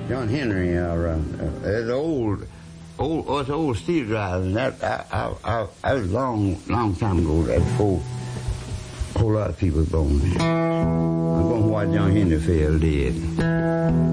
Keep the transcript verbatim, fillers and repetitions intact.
John Henry, uh, uh, it's old, old, oh, it's old steel drive, and that, I, I, I, I was long, long time ago, that before a whole lot of people were born. I'm going to watch John Henry fell dead.